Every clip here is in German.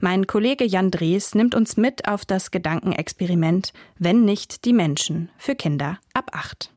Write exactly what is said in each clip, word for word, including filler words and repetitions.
Mein Kollege Jan Drees nimmt uns mit auf das Gedankenexperiment Wenn nicht die Menschen für Kinder ab acht.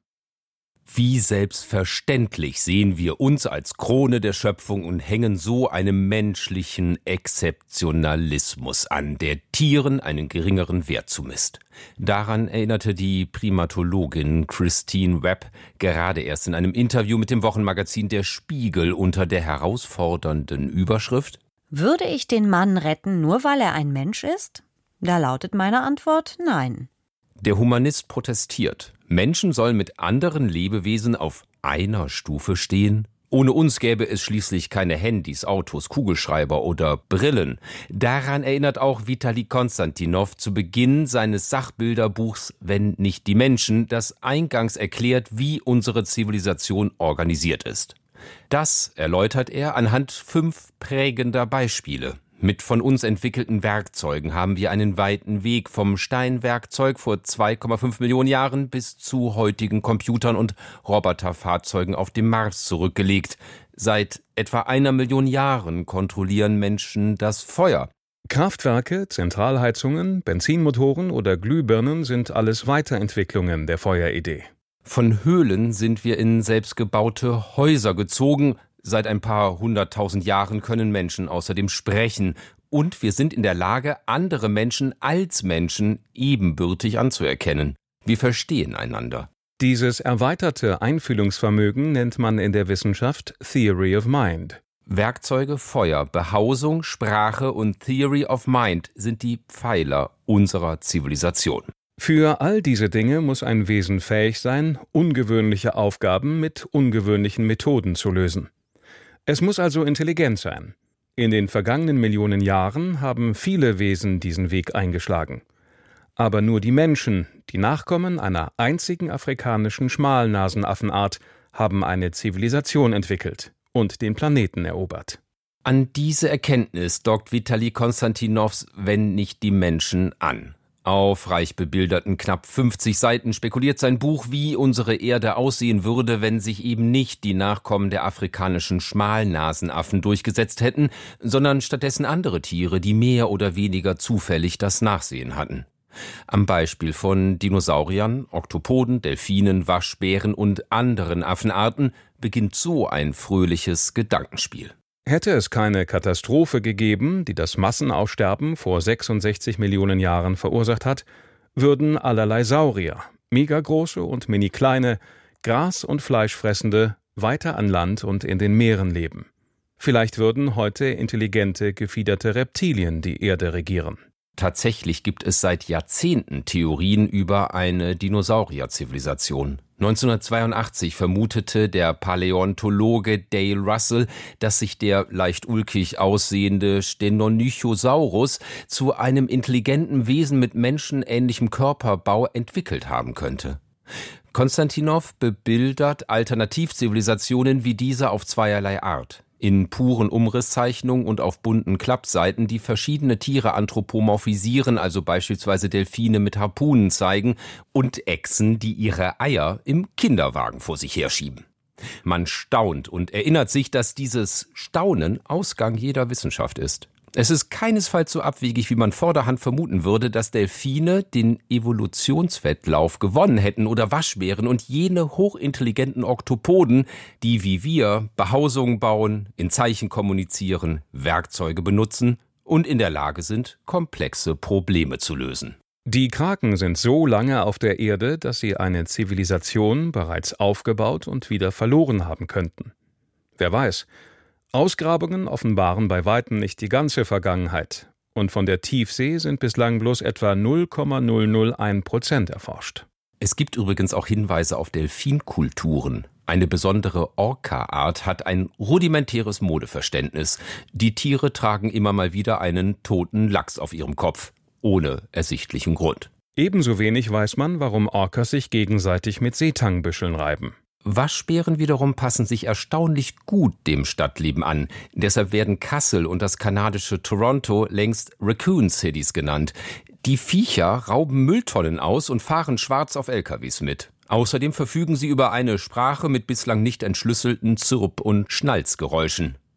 Wie selbstverständlich sehen wir uns als Krone der Schöpfung und hängen so einem menschlichen Exzeptionalismus an, der Tieren einen geringeren Wert zumisst. Daran erinnerte die Primatologin Christine Webb gerade erst in einem Interview mit dem Wochenmagazin Der Spiegel unter der herausfordernden Überschrift: Würde ich den Mann retten, nur weil er ein Mensch ist? Da lautet meine Antwort nein. Der Humanist protestiert. Menschen sollen mit anderen Lebewesen auf einer Stufe stehen. Ohne uns gäbe es schließlich keine Handys, Autos, Kugelschreiber oder Brillen. Daran erinnert auch Vitali Konstantinov zu Beginn seines Sachbilderbuchs Wenn nicht die Menschen, das eingangs erklärt, wie unsere Zivilisation organisiert ist. Das erläutert er anhand fünf prägender Beispiele. Mit von uns entwickelten Werkzeugen haben wir einen weiten Weg vom Steinwerkzeug vor zwei Komma fünf Millionen Jahren bis zu heutigen Computern und Roboterfahrzeugen auf dem Mars zurückgelegt. Seit etwa einer Million Jahren kontrollieren Menschen das Feuer. Kraftwerke, Zentralheizungen, Benzinmotoren oder Glühbirnen sind alles Weiterentwicklungen der Feueridee. Von Höhlen sind wir in selbstgebaute Häuser gezogen. Seit ein paar hunderttausend Jahren können Menschen außerdem sprechen. Und wir sind in der Lage, andere Menschen als Menschen ebenbürtig anzuerkennen. Wir verstehen einander. Dieses erweiterte Einfühlungsvermögen nennt man in der Wissenschaft Theory of Mind. Werkzeuge, Feuer, Behausung, Sprache und Theory of Mind sind die Pfeiler unserer Zivilisation. Für all diese Dinge muss ein Wesen fähig sein, ungewöhnliche Aufgaben mit ungewöhnlichen Methoden zu lösen. Es muss also intelligent sein. In den vergangenen Millionen Jahren haben viele Wesen diesen Weg eingeschlagen. Aber nur die Menschen, die Nachkommen einer einzigen afrikanischen Schmalnasenaffenart, haben eine Zivilisation entwickelt und den Planeten erobert. An diese Erkenntnis dockt Vitali Konstantinovs Wenn nicht die Menschen an. Auf reich bebilderten knapp fünfzig Seiten spekuliert sein Buch, wie unsere Erde aussehen würde, wenn sich eben nicht die Nachkommen der afrikanischen Schmalnasenaffen durchgesetzt hätten, sondern stattdessen andere Tiere, die mehr oder weniger zufällig das Nachsehen hatten. Am Beispiel von Dinosauriern, Oktopoden, Delfinen, Waschbären und anderen Affenarten beginnt so ein fröhliches Gedankenspiel. Hätte es keine Katastrophe gegeben, die das Massenaussterben vor sechsundsechzig Millionen Jahren verursacht hat, würden allerlei Saurier, megagroße und mini-kleine, Gras- und Fleischfressende, weiter an Land und in den Meeren leben. Vielleicht würden heute intelligente, gefiederte Reptilien die Erde regieren. Tatsächlich gibt es seit Jahrzehnten Theorien über eine Dinosaurierzivilisation. neunzehnhundertzweiundachtzig vermutete der Paläontologe Dale Russell, dass sich der leicht ulkig aussehende Stenonychosaurus zu einem intelligenten Wesen mit menschenähnlichem Körperbau entwickelt haben könnte. Konstantinov bebildert Alternativzivilisationen wie diese auf zweierlei Art. In puren Umrisszeichnungen und auf bunten Klappseiten, die verschiedene Tiere anthropomorphisieren, also beispielsweise Delfine mit Harpunen zeigen und Echsen, die ihre Eier im Kinderwagen vor sich herschieben. Man staunt und erinnert sich, dass dieses Staunen Ausgang jeder Wissenschaft ist. Es ist keinesfalls so abwegig, wie man vorderhand vermuten würde, dass Delfine den Evolutionswettlauf gewonnen hätten oder Waschbären und jene hochintelligenten Oktopoden, die wie wir Behausungen bauen, in Zeichen kommunizieren, Werkzeuge benutzen und in der Lage sind, komplexe Probleme zu lösen. Die Kraken sind so lange auf der Erde, dass sie eine Zivilisation bereits aufgebaut und wieder verloren haben könnten. Wer weiß, Ausgrabungen offenbaren bei weitem nicht die ganze Vergangenheit und von der Tiefsee sind bislang bloß etwa null Komma null null eins Prozent erforscht. Es gibt übrigens auch Hinweise auf Delfinkulturen. Eine besondere Orca-Art hat ein rudimentäres Modeverständnis. Die Tiere tragen immer mal wieder einen toten Lachs auf ihrem Kopf, ohne ersichtlichen Grund. Ebenso wenig weiß man, warum Orcas sich gegenseitig mit Seetangbüscheln reiben. Waschbären wiederum passen sich erstaunlich gut dem Stadtleben an. Deshalb werden Kassel und das kanadische Toronto längst Raccoon Cities genannt. Die Viecher rauben Mülltonnen aus und fahren schwarz auf L K Ws mit. Außerdem verfügen sie über eine Sprache mit bislang nicht entschlüsselten Zirp- und Schnalzgeräuschen.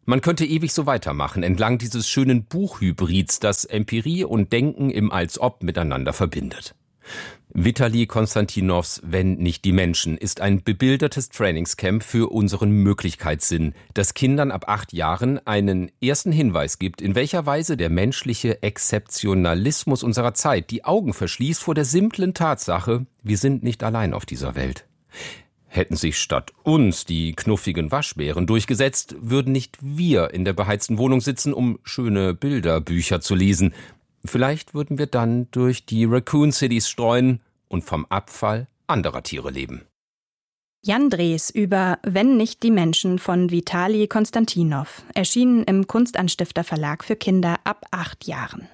Man könnte ewig so weitermachen, entlang dieses schönen Buchhybrids, das Empirie und Denken im Als-Ob miteinander verbindet. Vitali Konstantinows Wenn nicht die Menschen ist ein bebildertes Trainingscamp für unseren Möglichkeitssinn, das Kindern ab acht Jahren einen ersten Hinweis gibt, in welcher Weise der menschliche Exzeptionalismus unserer Zeit die Augen verschließt vor der simplen Tatsache, wir sind nicht allein auf dieser Welt. Hätten sich statt uns die knuffigen Waschbären durchgesetzt, würden nicht wir in der beheizten Wohnung sitzen, um schöne Bilderbücher zu lesen. Vielleicht würden wir dann durch die Raccoon Cities streuen und vom Abfall anderer Tiere leben. Jan Drees über Wenn nicht die Menschen von Vitali Konstantinow, erschienen im Kunstanstifter Verlag für Kinder ab acht Jahren.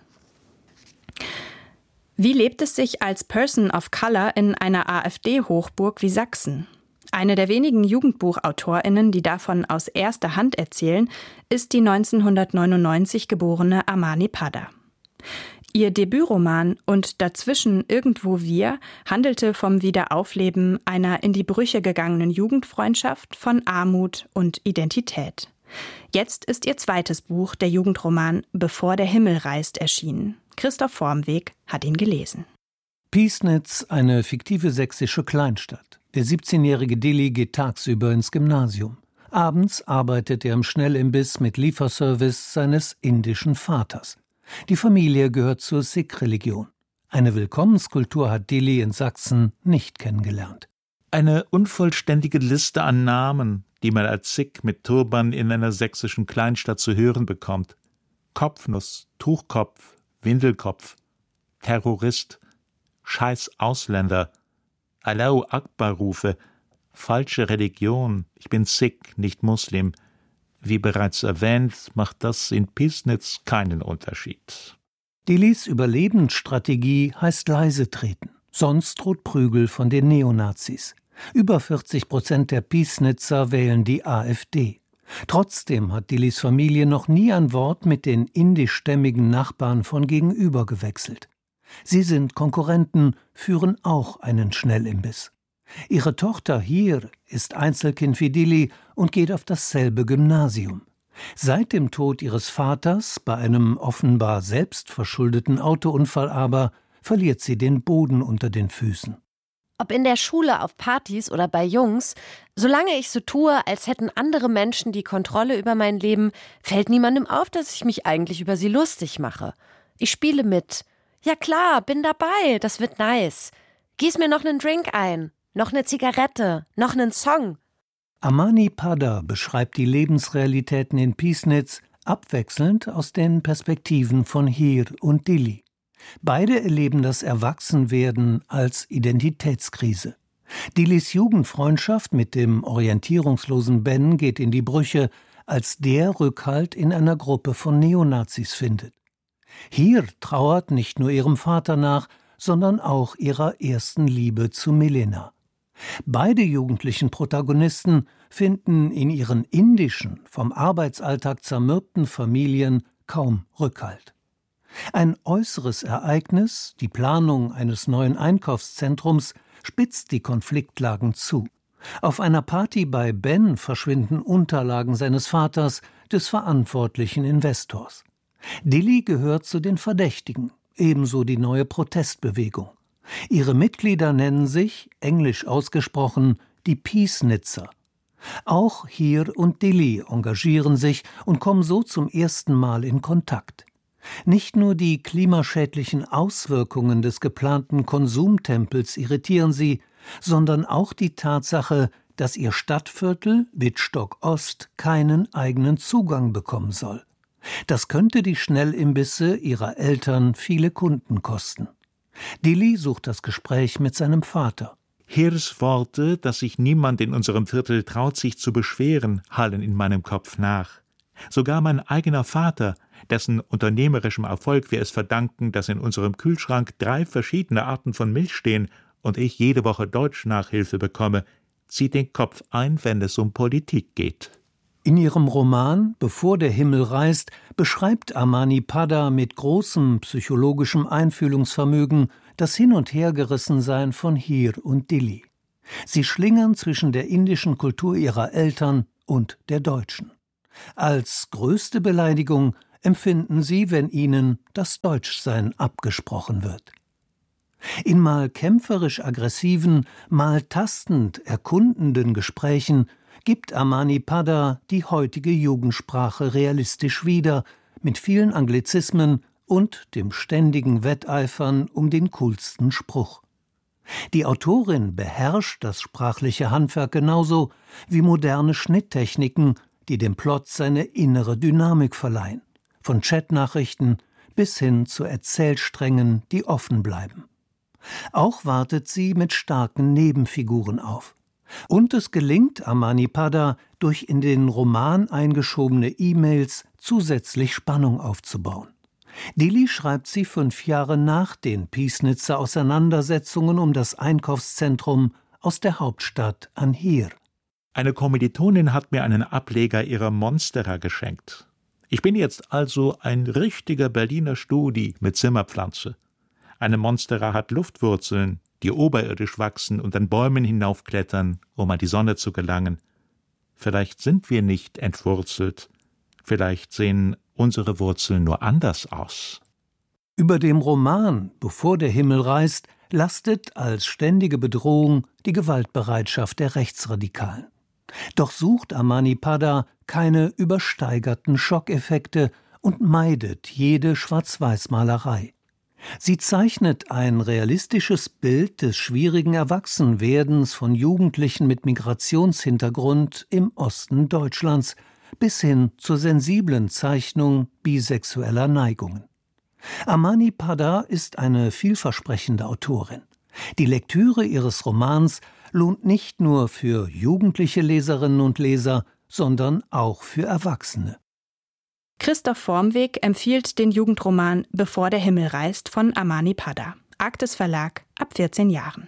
Wie lebt es sich als Person of Color in einer AfD-Hochburg wie Sachsen? Eine der wenigen JugendbuchautorInnen, die davon aus erster Hand erzählen, ist die neunzehnhundertneunundneunzig geborene Amani Padda. Ihr Debütroman Und dazwischen irgendwo wir handelte vom Wiederaufleben einer in die Brüche gegangenen Jugendfreundschaft, von Armut und Identität. Jetzt ist ihr zweites Buch, der Jugendroman Bevor der Himmel reißt, erschienen. Christoph Vormweg hat ihn gelesen. Pießnitz, eine fiktive sächsische Kleinstadt. Der siebzehnjährige Dili geht tagsüber ins Gymnasium. Abends arbeitet er im Schnellimbiss mit Lieferservice seines indischen Vaters. Die Familie gehört zur Sikh-Religion. Eine Willkommenskultur hat Dili in Sachsen nicht kennengelernt. Eine unvollständige Liste an Namen, die man als Sikh mit Turban in einer sächsischen Kleinstadt zu hören bekommt. Kopfnuss, Tuchkopf, Windelkopf, Terrorist, Scheiß Ausländer, Allahu Akbar-Rufe, falsche Religion, ich bin Sikh, nicht Muslim. Wie bereits erwähnt, macht das in Pießnitz keinen Unterschied. Dilis Überlebensstrategie heißt leise treten, sonst droht Prügel von den Neonazis. Über vierzig Prozent der Pießnitzer wählen die AfD. Trotzdem hat Dilis Familie noch nie ein Wort mit den indischstämmigen Nachbarn von gegenüber gewechselt. Sie sind Konkurrenten, führen auch einen Schnellimbiss. Ihre Tochter Hir ist Einzelkind wie Dili und geht auf dasselbe Gymnasium. Seit dem Tod ihres Vaters, bei einem offenbar selbstverschuldeten Autounfall aber, verliert sie den Boden unter den Füßen. Ob in der Schule, auf Partys oder bei Jungs, solange ich so tue, als hätten andere Menschen die Kontrolle über mein Leben, fällt niemandem auf, dass ich mich eigentlich über sie lustig mache. Ich spiele mit. Ja klar, bin dabei, das wird nice. Gieß mir noch einen Drink ein, noch eine Zigarette, noch einen Song. Amani Padda beschreibt die Lebensrealitäten in Pießnitz abwechselnd aus den Perspektiven von Hir und Dili. Beide erleben das Erwachsenwerden als Identitätskrise. Dilis Jugendfreundschaft mit dem orientierungslosen Ben geht in die Brüche, als der Rückhalt in einer Gruppe von Neonazis findet. Hir trauert nicht nur ihrem Vater nach, sondern auch ihrer ersten Liebe zu Milena. Beide jugendlichen Protagonisten finden in ihren indischen, vom Arbeitsalltag zermürbten Familien kaum Rückhalt. Ein äußeres Ereignis, die Planung eines neuen Einkaufszentrums, spitzt die Konfliktlagen zu. Auf einer Party bei Ben verschwinden Unterlagen seines Vaters, des verantwortlichen Investors. Dili gehört zu den Verdächtigen, ebenso die neue Protestbewegung. Ihre Mitglieder nennen sich, englisch ausgesprochen, die Pießnitzer. Auch Hir und Dili engagieren sich und kommen so zum ersten Mal in Kontakt. Nicht nur die klimaschädlichen Auswirkungen des geplanten Konsumtempels irritieren sie, sondern auch die Tatsache, dass ihr Stadtviertel Wittstock Ost keinen eigenen Zugang bekommen soll. Das könnte die Schnellimbisse ihrer Eltern viele Kunden kosten. Dili sucht das Gespräch mit seinem Vater. Hirs Worte, dass sich niemand in unserem Viertel traut, sich zu beschweren, hallen in meinem Kopf nach. Sogar mein eigener Vater, dessen unternehmerischem Erfolg wir es verdanken, dass in unserem Kühlschrank drei verschiedene Arten von Milch stehen und ich jede Woche Deutsch-Nachhilfe bekomme, zieht den Kopf ein, wenn es um Politik geht. In ihrem Roman »Bevor der Himmel reißt« beschreibt Amani Padda mit großem psychologischem Einfühlungsvermögen das Hin- und Hergerissensein von Hir und Dili. Sie schlingern zwischen der indischen Kultur ihrer Eltern und der deutschen. Als größte Beleidigung empfinden sie, wenn ihnen das Deutschsein abgesprochen wird. In mal kämpferisch aggressiven, mal tastend erkundenden Gesprächen gibt Amani-Padda die heutige Jugendsprache realistisch wieder, mit vielen Anglizismen und dem ständigen Wetteifern um den coolsten Spruch. Die Autorin beherrscht das sprachliche Handwerk genauso wie moderne Schnitttechniken, die dem Plot seine innere Dynamik verleihen, von Chatnachrichten bis hin zu Erzählsträngen, die offen bleiben. Auch wartet sie mit starken Nebenfiguren auf. Und es gelingt Amani-Padda, durch in den Roman eingeschobene E-Mails zusätzlich Spannung aufzubauen. Dili schreibt sie fünf Jahre nach den Pießnitzer Auseinandersetzungen um das Einkaufszentrum aus der Hauptstadt Anhir. Eine Kommilitonin hat mir einen Ableger ihrer Monstera geschenkt. Ich bin jetzt also ein richtiger Berliner Studi mit Zimmerpflanze. Eine Monstera hat Luftwurzeln, die oberirdisch wachsen und an Bäumen hinaufklettern, um an die Sonne zu gelangen. Vielleicht sind wir nicht entwurzelt. Vielleicht sehen unsere Wurzeln nur anders aus. Über dem Roman »Bevor der Himmel reißt« lastet als ständige Bedrohung die Gewaltbereitschaft der Rechtsradikalen. Doch sucht Amani-Padda keine übersteigerten Schockeffekte und meidet jede Schwarz-Weiß-Malerei. Sie zeichnet ein realistisches Bild des schwierigen Erwachsenwerdens von Jugendlichen mit Migrationshintergrund im Osten Deutschlands bis hin zur sensiblen Zeichnung bisexueller Neigungen. Amani-Padda ist eine vielversprechende Autorin. Die Lektüre ihres Romans lohnt nicht nur für jugendliche Leserinnen und Leser, sondern auch für Erwachsene. Christoph Vormweg empfiehlt den Jugendroman »Bevor der Himmel reißt« von Amani-Padda. Arktis Verlag, ab vierzehn Jahren.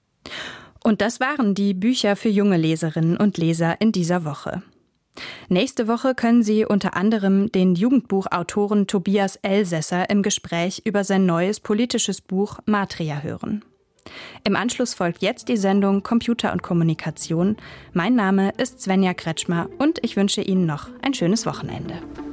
Und das waren die Bücher für junge Leserinnen und Leser in dieser Woche. Nächste Woche können Sie unter anderem den Jugendbuchautoren Tobias Elsässer im Gespräch über sein neues politisches Buch Matria hören. Im Anschluss folgt jetzt die Sendung Computer und Kommunikation. Mein Name ist Svenja Kretschmer und ich wünsche Ihnen noch ein schönes Wochenende.